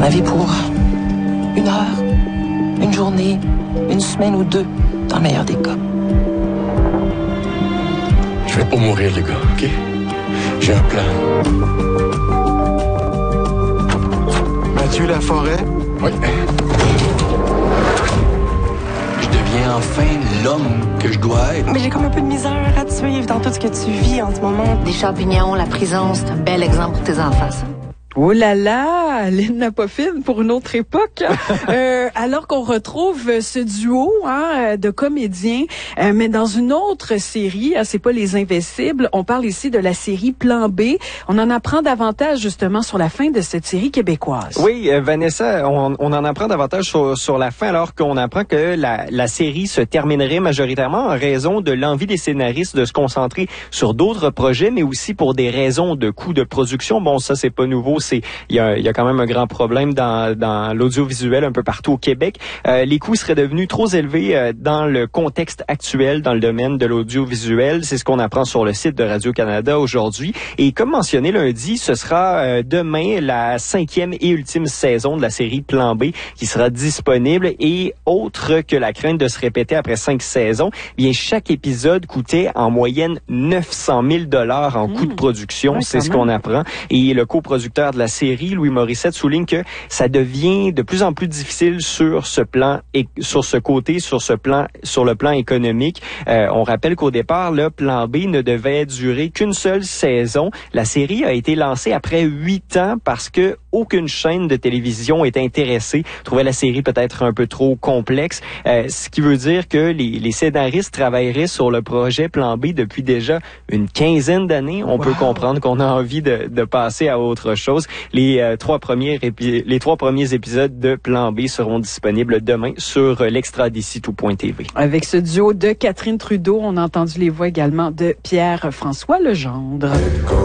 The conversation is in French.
ma vie pour une heure, une journée, une semaine ou deux, dans le meilleur des cas. Je vais pas mourir, les gars, OK? J'ai un plan. Mathieu Laforêt? Oui. Je deviens enfin l'homme que je dois être. Mais j'ai comme un peu de misère à te suivre dans tout ce que tu vis en ce moment. Des champignons, la prison, c'est un bel exemple pour tes enfants, ça. Oh là là, Linda Poffin pour une autre époque. Alors qu'on retrouve ce duo de comédiens, mais dans une autre série, c'est pas Les Invincibles. On parle ici de la série Plan B. On en apprend davantage justement sur la fin de cette série québécoise. Oui, Vanessa, on en apprend davantage sur la fin, alors qu'on apprend que la série se terminerait majoritairement en raison de l'envie des scénaristes de se concentrer sur d'autres projets, mais aussi pour des raisons de coûts de production. Bon, ça c'est pas nouveau. Il y a quand même un grand problème dans l'audiovisuel un peu partout au Québec. Les coûts seraient devenus trop élevés dans le contexte actuel dans le domaine de l'audiovisuel. C'est ce qu'on apprend sur le site de Radio-Canada aujourd'hui. Et comme mentionné lundi, ce sera demain la 5e et ultime saison de la série Plan B qui sera disponible. Et autre que la crainte de se répéter après 5 saisons, bien chaque épisode coûtait en moyenne 900 000 $ en coûts de production. Ouais, c'est ce qu'on apprend. Et le coproducteur de la série, Louis Morissette, souligne que ça devient de plus en plus difficile sur ce plan et sur le plan économique. On rappelle qu'au départ, le Plan B ne devait durer qu'une seule saison. La série a été lancée après 8 ans parce que aucune chaîne de télévision est intéressée, trouvait la série peut-être un peu trop complexe, ce qui veut dire que les scénaristes travailleraient sur le projet Plan B depuis déjà une quinzaine d'années. On peut comprendre qu'on a envie de passer à autre chose. Les trois premiers épisodes de Plan B seront disponibles demain sur l'extra-d'ici-tout.tv. Avec ce duo de Catherine Trudeau, on a entendu les voix également de Pierre-François Legendre.